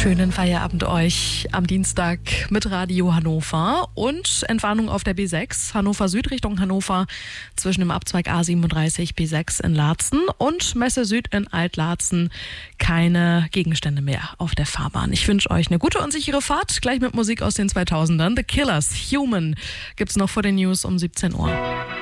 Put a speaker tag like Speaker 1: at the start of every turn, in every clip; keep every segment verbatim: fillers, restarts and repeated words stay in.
Speaker 1: Schönen Feierabend euch am Dienstag mit Radio Hannover und Entwarnung auf der B sechs, Hannover Süd Richtung Hannover zwischen dem Abzweig A siebenunddreißig B sechs in Laatzen und Messe Süd in Alt-Laatzen. Keine Gegenstände mehr auf der Fahrbahn. Ich wünsche euch eine gute und sichere Fahrt, gleich mit Musik aus den zweitausendern. The Killers, Human, gibt's noch vor den News um siebzehn Uhr.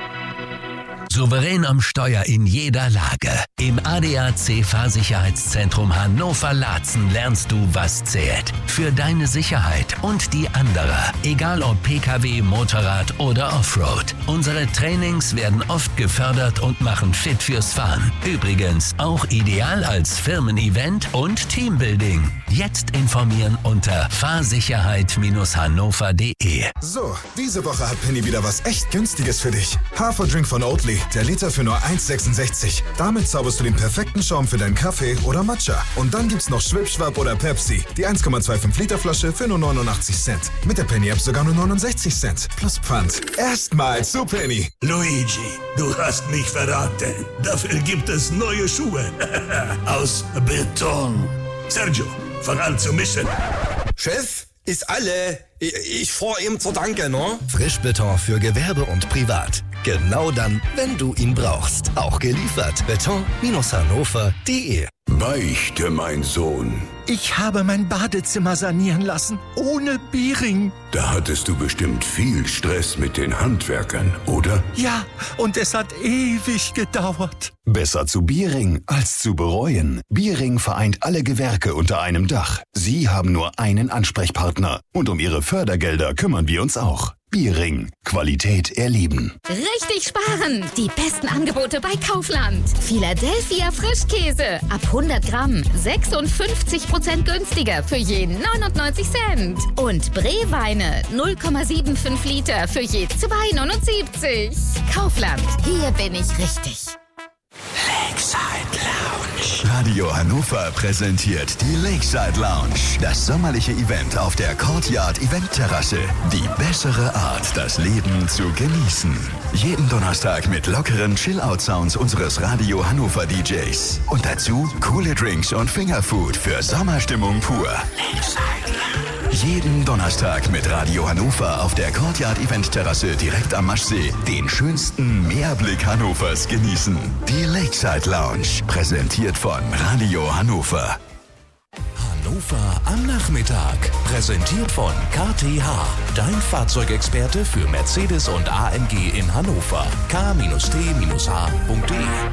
Speaker 2: Souverän am Steuer in jeder Lage. Im A D A C Fahrsicherheitszentrum Hannover-Laatzen lernst du, was zählt. Für deine Sicherheit und die anderer. Egal ob P K W, Motorrad oder Offroad. Unsere Trainings werden oft gefördert und machen fit fürs Fahren. Übrigens auch ideal als Firmen-Event und Teambuilding. Jetzt informieren unter fahrsicherheit hannover punkt de.
Speaker 3: So, diese Woche hat Penny wieder was echt Günstiges für dich. Haferdrink von Oatly. Der Liter für nur eins Komma sechsundsechzig. Damit zauberst du den perfekten Schaum für deinen Kaffee oder Matcha. Und dann gibt's noch Schwipschwapp oder Pepsi. Die eins Komma fünfundzwanzig Liter Flasche für nur neunundachtzig Cent. Mit der Penny App sogar nur neunundsechzig Cent. Plus Pfand. Erstmals zu Penny.
Speaker 4: Luigi, du hast mich verraten. Dafür gibt es neue Schuhe. Aus Beton. Sergio, fang an zu mischen.
Speaker 5: Chef, ist alle. Ich, ich fahr ihm zu Danke, ne?
Speaker 6: Frischbeton für Gewerbe und Privat. Genau dann, wenn du ihn brauchst. Auch geliefert. beton hannover punkt de.
Speaker 4: Beichte, mein Sohn.
Speaker 7: Ich habe mein Badezimmer sanieren lassen, ohne Biering.
Speaker 4: Da hattest du bestimmt viel Stress mit den Handwerkern, oder?
Speaker 7: Ja, und es hat ewig gedauert.
Speaker 8: Besser zu Biering als zu bereuen. Biering vereint alle Gewerke unter einem Dach. Sie haben nur einen Ansprechpartner. Und um Ihre Fördergelder kümmern wir uns auch. Biering. Qualität erleben.
Speaker 9: Richtig sparen! Die besten Angebote bei Kaufland. Philadelphia Frischkäse. Ab hundert Gramm. sechsundfünfzig Prozent günstiger für je neunundneunzig Cent. Und Breweine. null Komma fünfundsiebzig Liter für je zwei neunundsiebzig. Kaufland. Hier bin ich richtig.
Speaker 2: Lakeside Lounge.
Speaker 10: Radio Hannover präsentiert die Lakeside Lounge. Das sommerliche Event auf der Courtyard Eventterrasse. Die bessere Art, das Leben zu genießen. Jeden Donnerstag mit lockeren Chill-Out-Sounds unseres Radio Hannover D Js. Und dazu coole Drinks und Fingerfood für Sommerstimmung pur.
Speaker 2: Lakeside Lounge.
Speaker 10: Jeden Donnerstag mit Radio Hannover auf der Courtyard Eventterrasse direkt am Maschsee den schönsten Meerblick Hannovers genießen. Die Lakeside Lounge, präsentiert von Radio Hannover.
Speaker 11: Hannover am Nachmittag, präsentiert von K T H, dein Fahrzeugexperte für Mercedes und A M G in Hannover. K T H punkt de